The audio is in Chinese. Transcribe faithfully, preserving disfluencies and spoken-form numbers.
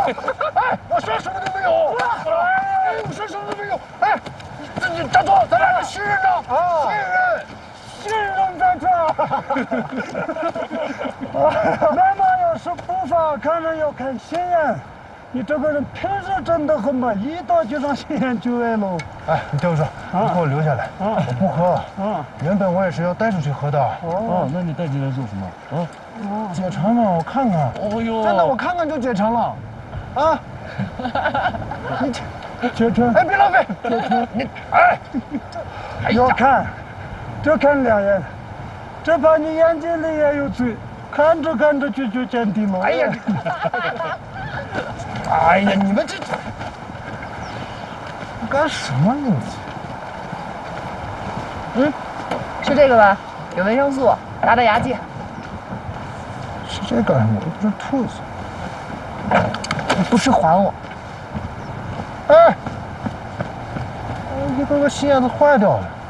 哎，我说什么都没有。哎，我说什么都没有。哎，这这张总，咱俩是新人呢。啊，新人，新人在这。 妈妈要是不发，看人要看心眼。你这个人平时真的很嘛，一到就让心眼就歪喽。 哎，你听我说，你给我留下来。啊，我不喝。啊，原本我也是要带出去喝的。 哦，那你带进来做什么？啊？ 解馋了，我看看。 哦呦， 真的，我看看就解馋了。啊！你解馋。 哎，别浪费。 解馋。 你哎， 要看，就看两眼，这把你眼睛里也有罪，看着看着就就见底了。 哎呀！哎呀，你们这干什么呢？ 嗯，是这个吧？有维生素，打打牙祭。 是这干什么？我不是兔子。 你不是还我？ 哎，一个个心眼子坏掉了。